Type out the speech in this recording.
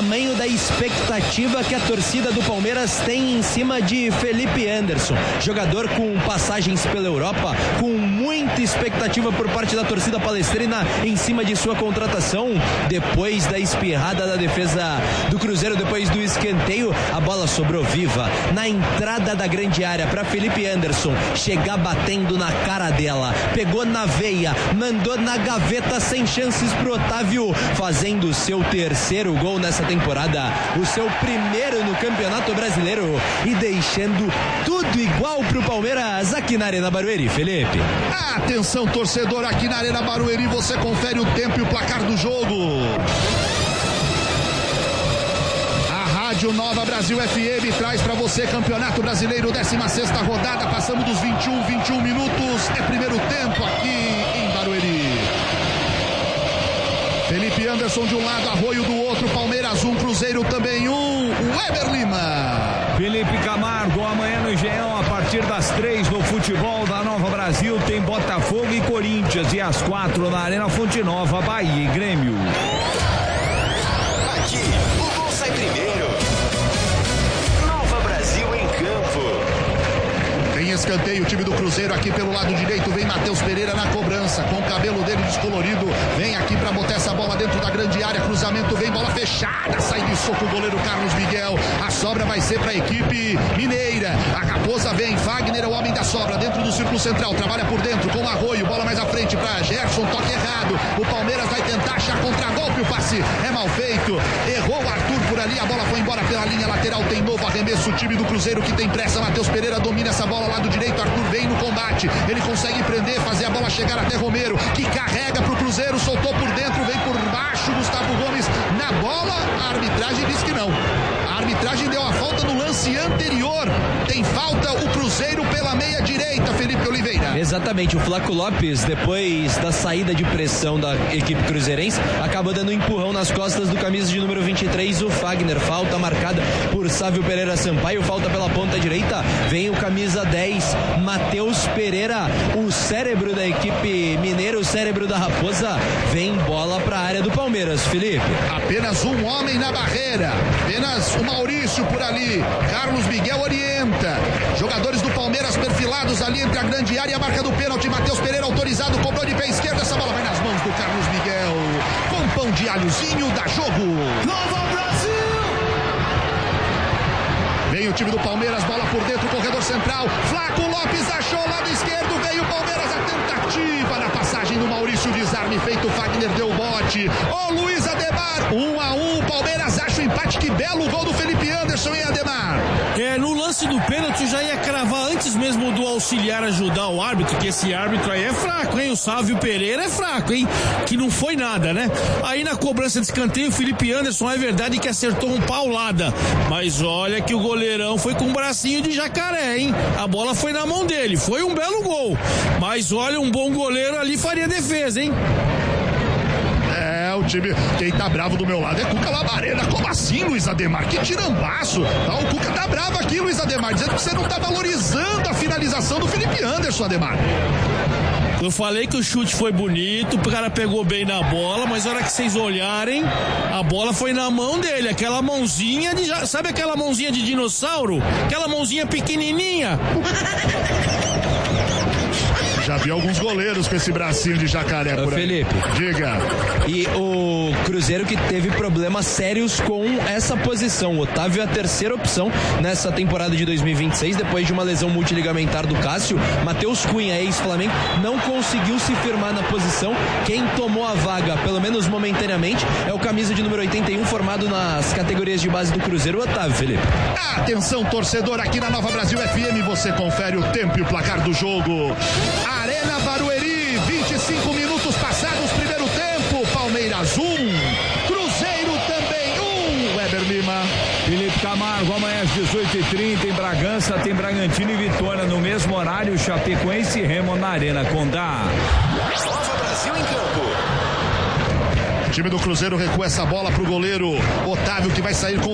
tamanho da expectativa que a torcida do Palmeiras tem em cima de Felipe Anderson, jogador com passagens pela Europa, com muita expectativa por parte da torcida palestrina em cima de sua contratação. Depois da espirrada da defesa do Cruzeiro, depois do escanteio, a bola sobrou viva na entrada da grande área para Felipe Anderson chegar batendo na cara dela, pegou na veia, mandou na gaveta sem chances pro Otávio, fazendo o seu terceiro gol nessa temporada, o seu primeiro no Campeonato Brasileiro e deixando tudo igual pro Palmeiras aqui na Arena Barueri. Felipe. Atenção, torcedor, aqui na Arena Barueri você confere o tempo e o placar do jogo. Rádio Nova Brasil FM traz para você Campeonato Brasileiro, 16ª rodada, passamos dos 21 minutos, é primeiro tempo aqui em Barueri. Felipe Anderson de um lado, Arroio do outro, Palmeiras 1, Cruzeiro também 1, Weber Lima. Felipe Camargo, amanhã no Engenhão, a partir das 3 no futebol da Nova Brasil, tem Botafogo e Corinthians, e às 4 na Arena Fonte Nova, Bahia e Grêmio. Aqui, o gol sai primeiro. Nova Brasil em campo. Tem escanteio, o time do Cruzeiro aqui pelo lado direito, vem Matheus Pereira na cobrança, com o cabelo dele descolorido, vem aqui pra botar essa bola dentro da grande área, cruzamento, vem bola fechada, sai de soco o goleiro Carlos Miguel, a sobra vai ser pra equipe mineira, a Raposa vem, Fagner é o homem da sobra, dentro do círculo central, trabalha por dentro com o Arroio, bola mais à frente pra Gerson, toque errado, o Palmeiras vai tentar achar contra-golpe, o passe é mal feito, errou o Arthur por ali, a bola foi embora pela linha lateral, tem novo arremesso, o time do Cruzeiro que tem pressa, Matheus Pereira domina essa bola, lado direito, Arthur vem no combate, ele consegue prender, fazer a bola chegar até Romero, que carrega pro Cruzeiro, soltou por dentro, vem por baixo, Gustavo Gomes na bola, a arbitragem diz que não, a arbitragem deu a falta no lance anterior, tem falta o Cruzeiro pela meia direita, Felipe Oliveira. Exatamente, o Flaco Lopes, depois da saída de pressão da equipe cruzeirense, acabou dando um empurrão nas costas do camisa de número 23, o Fagner, falta marcada por Sávio Pereira Sampaio, falta pela ponta direita, vem o camisa 10, Matheus Pereira, o cérebro da equipe mineira, o cérebro da Raposa, vem bola para a área do Palmeiras, Felipe. Apenas um homem na barreira, apenas o Maurício por ali, Carlos Miguel orienta, jogadores do Palmeiras perfilados ali entre a grande área e a marca do pênalti, Matheus Pereira autorizado, cobrou de pé esquerdo, essa bola vai nas mãos do Carlos Miguel, com pão de alhozinho, dá jogo. Nova Brasil! Vem o time do Palmeiras, bola por dentro, corredor central, Flaco Lopes achou lado esquerdo, veio o Palmeiras, a tentativa na passagem do Maurício, desarme feito, Fagner deu o bote, ô Luiz Ademar, 1-1, Palmeiras acha o empate, que belo gol do Felipe Anderson, hein, Ademar? No lance do pênalti eu já ia cravar antes mesmo do auxiliar ajudar o árbitro, que esse árbitro aí é fraco, hein, o Sávio Pereira é fraco, hein, que não foi nada, né? Aí na cobrança de escanteio, o Felipe Anderson, é verdade que acertou um paulada, mas olha que o goleirão foi com um bracinho de jacaré, hein, a bola foi na mão dele, foi um belo gol, mas olha, um bom goleiro ali faria defesa, hein? O time, quem tá bravo do meu lado é Cuca Labareda. Como assim, Luiz Ademar? Que tirambaço, tá? O Cuca tá bravo aqui, Luiz Ademar, dizendo que você não tá valorizando a finalização do Felipe Anderson, Ademar. Eu falei que o chute foi bonito, o cara pegou bem na bola, mas na hora que vocês olharem, a bola foi na mão dele, aquela mãozinha de... Sabe aquela mãozinha de dinossauro? Aquela mãozinha pequenininha. Já vi alguns goleiros com esse bracinho de jacaré por aí. Felipe. Diga. E o Cruzeiro que teve problemas sérios com essa posição. O Otávio é a terceira opção nessa temporada de 2026, depois de uma lesão multiligamentar do Cássio. Matheus Cunha, ex-Flamengo, não conseguiu se firmar na posição. Quem tomou a vaga, pelo menos momentaneamente, é o camisa de número 81, formado nas categorias de base do Cruzeiro, o Otávio, Felipe. Atenção, torcedor, aqui na Nova Brasil FM, você confere o tempo e o placar do jogo. Arena Barueri, 25 minutos passados, primeiro tempo, Palmeiras 1, Cruzeiro também 1, Weber Lima. Felipe Camargo, amanhã às 18h30 em Bragança, tem Bragantino e Vitória no mesmo horário, Chapecoense e Remo na Arena Condá. Nova Brasil em campo. O time do Cruzeiro recua essa bola pro goleiro Otávio, que vai sair com